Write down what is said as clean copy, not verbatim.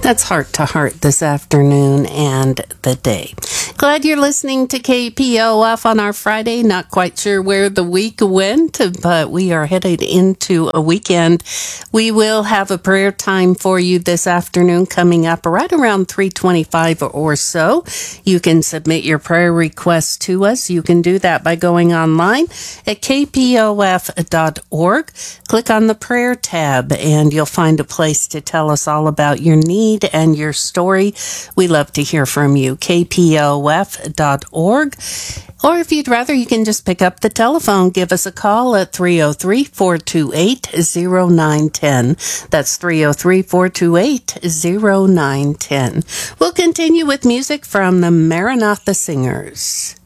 That's Heart to Heart this afternoon and the day. Glad you're listening to KPOF on our Friday. Not quite sure where the week went, but we are headed into a weekend. We will have a prayer time for you this afternoon coming up right around 3:25 or so. You can submit your prayer requests to us. You can do that by going online at kpof.org. Click on the prayer tab and you'll find a place to tell us all about your need and your story. We love to hear from you. kpof.org. Or if you'd rather, you can just pick up the telephone. Give us a call at 303-428-0910. That's 303-428-0910. We'll continue with music from the Maranatha Singers.